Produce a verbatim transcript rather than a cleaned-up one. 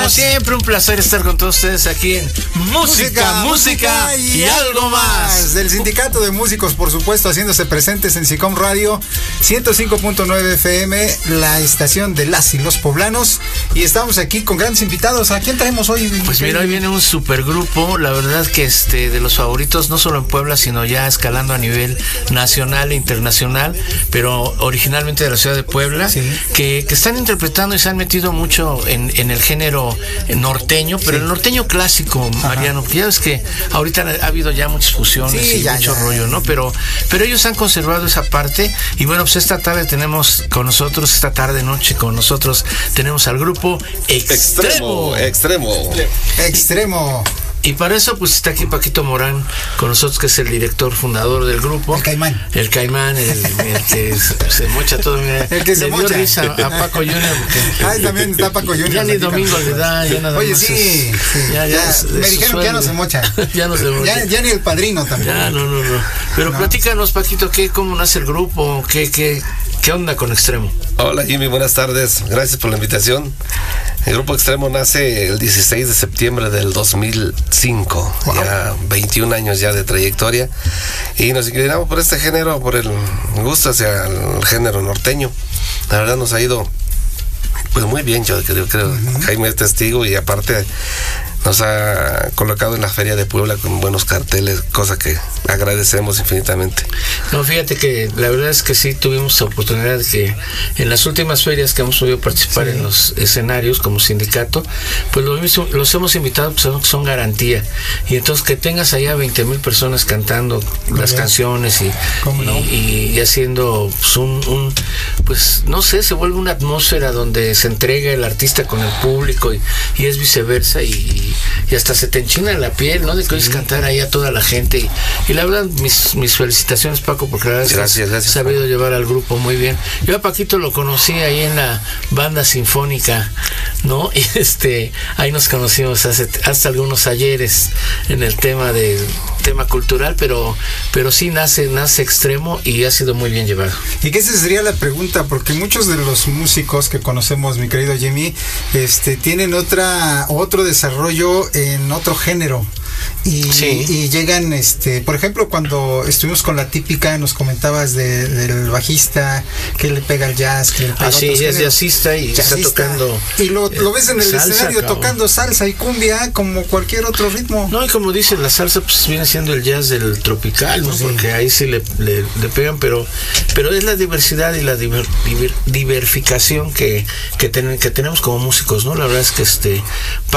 siempre, un placer estar con todos ustedes aquí en Música, Música, música y, y algo más. Del Sindicato de Músicos, por supuesto, haciéndose presentes en SICOM Radio ciento cinco punto nueve F M, la estación de las y los poblanos. Y estamos aquí con grandes invitados. ¿A quién traemos hoy? Pues mira, hoy viene un supergrupo, la verdad que este de los favoritos, no solo en Puebla, sino ya escalando a nivel nacional e internacional, pero originalmente de la ciudad de Puebla, sí. que, que están interpretando y se han metido mucho en, en el género norteño, pero sí. el norteño clásico, Mariano, porque ya ves que ahorita ha habido ya muchas fusiones sí, y ya, mucho ya. rollo, ¿no? Pero, pero ellos han conservado esa parte, y bueno, pues esta tarde tenemos con nosotros, esta tarde noche con nosotros, tenemos al grupo Extremo. Extremo. Extremo. Extremo. Y para eso pues está aquí Paquito Morán con nosotros, que es el director fundador del grupo. El Caimán. El Caimán, el, el que se mocha todo. Mira, el que se le mocha. dio risa a Paco Junior. Porque, Ay, también está Paco Junior. Ya ni domingo le da, ya nada Oye, más. sí, es, sí. Ya, ya, ya, es, me es dijeron que ya no se mocha. ya no se mocha. Ya, ya ni el padrino también. Ya, no, no, no. Pero no. Platícanos, Paquito, ¿qué, ¿cómo nace el grupo? ¿Qué, qué, qué onda con Extremo? Hola, Jimmy, buenas tardes. Gracias por la invitación. El grupo Extremo nace el dieciséis de septiembre del dos mil cinco, wow. ya veintiún años ya de trayectoria, y nos inclinamos por este género, por el gusto hacia el género norteño. La verdad nos ha ido pues muy bien, yo creo, creo. Uh-huh. Jaime es testigo, y aparte nos ha colocado en la Feria de Puebla con buenos carteles, cosa que agradecemos infinitamente. No, fíjate que la verdad es que sí tuvimos la oportunidad de que en las últimas ferias que hemos podido participar sí. en los escenarios como sindicato, pues los, los hemos invitado, pues son, son garantía. Y entonces que tengas allá veinte mil personas cantando las bien. canciones y, no? y, y haciendo pues un, un, pues no sé, se vuelve una atmósfera donde se entrega el artista con el público y, y es viceversa, y y hasta se te enchina la piel, ¿no? De que oyes sí. cantar ahí a toda la gente, y, y la verdad, mis, mis felicitaciones, Paco, porque la verdad gracias, has gracias, sabido Paco. llevar al grupo muy bien. Yo a Paquito lo conocí ahí en la banda sinfónica, ¿no? Y este, ahí nos conocimos hace hasta algunos ayeres en el tema de tema cultural, pero pero sí nace nace Extremo y ha sido muy bien llevado. Y que esa sería la pregunta, porque muchos de los músicos que conocemos, mi querido Jimmy, este tienen otra otro desarrollo en otro género. Y, sí. y llegan, este, por ejemplo, cuando estuvimos con la típica, nos comentabas de, del bajista que le pega el jazz, que le pega ah, sí, es jazzista y jazzista, está tocando. Y lo, lo ves en el salsa, escenario cabrón. tocando salsa y cumbia como cualquier otro ritmo. No, y como dice, la salsa pues viene siendo el jazz del tropical, ¿no? Sí. Porque ahí sí le, le, le pegan, pero pero es la diversidad y la diver, diver, diversificación que, que, ten, que tenemos como músicos, ¿no? La verdad es que este